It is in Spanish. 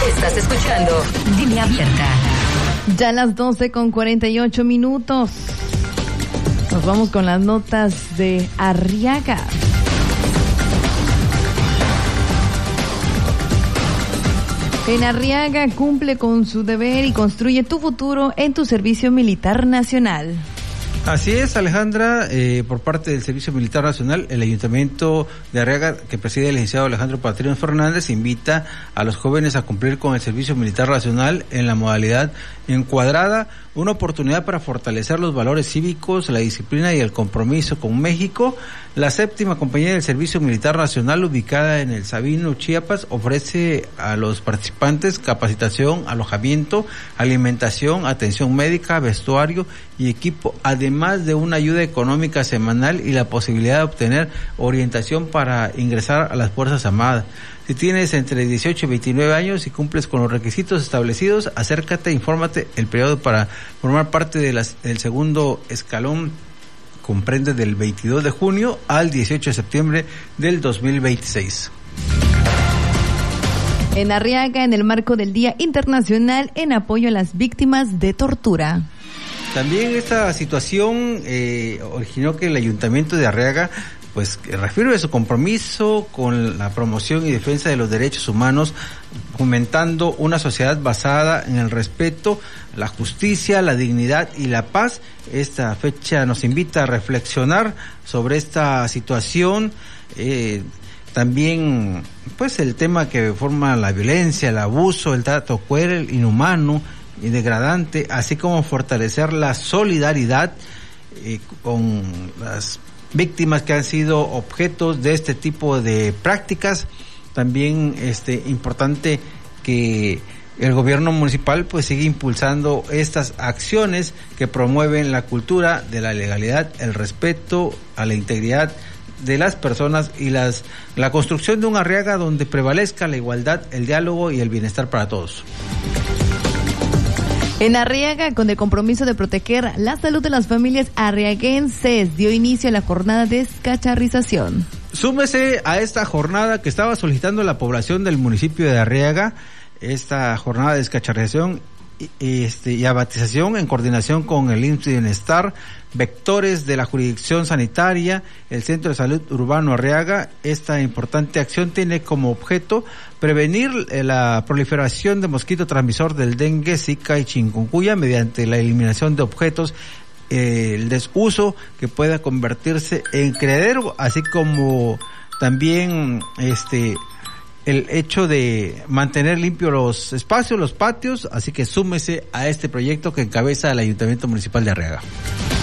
Estás escuchando Línea Abierta. Ya las 12:48. Nos vamos con las notas de Arriaga. En Arriaga cumple con su deber y construye tu futuro en tu servicio militar nacional. Así es, Alejandra, por parte del Servicio Militar Nacional, el Ayuntamiento de Arriaga, que preside el licenciado Alejandro Patrión Fernández, invita a los jóvenes a cumplir con el Servicio Militar Nacional en la modalidad encuadrada, una oportunidad para fortalecer los valores cívicos, la disciplina y el compromiso con México. La 7ª Compañía del Servicio Militar Nacional, ubicada en el Sabino, Chiapas, ofrece a los participantes capacitación, alojamiento, alimentación, atención médica, vestuario y equipo, además de una ayuda económica semanal y la posibilidad de obtener orientación para ingresar a las Fuerzas Armadas. Si tienes entre 18 y 29 años y cumples con los requisitos establecidos, acércate, infórmate. El periodo para formar parte del segundo escalón comprende del 22 de junio al 18 de septiembre del 2026. En Arriaga, en el marco del Día Internacional en apoyo a las víctimas de tortura. También esta situación originó que el Ayuntamiento de Arriaga reafirme su compromiso con la promoción y defensa de los derechos humanos, fomentando una sociedad basada en el respeto, la justicia, la dignidad y la paz. Esta fecha nos invita a reflexionar sobre esta situación, también el tema que forma la violencia, el abuso, el trato cruel, inhumano y degradante, así como fortalecer la solidaridad con las víctimas que han sido objetos de este tipo de prácticas. También importante que el gobierno municipal sigue impulsando estas acciones que promueven la cultura de la legalidad, el respeto a la integridad de las personas y la construcción de un Arriaga donde prevalezca la igualdad, el diálogo y el bienestar para todos. En Arriaga, con el compromiso de proteger la salud de las familias arriaguenses, dio inicio a la jornada de descacharrización. Súmese a esta jornada que estaba solicitando la población del municipio de Arriaga, esta jornada de descacharrización y abatización en coordinación con el IMSS Bienestar, vectores de la jurisdicción sanitaria, el Centro de Salud Urbano Arriaga. Esta importante acción tiene como objeto prevenir la proliferación de mosquito transmisor del dengue, zika y chikungunya mediante la eliminación de objetos, el desuso que pueda convertirse en criadero, así como también el hecho de mantener limpios los espacios, los patios. Así que súmese a este proyecto que encabeza el Ayuntamiento Municipal de Arriaga.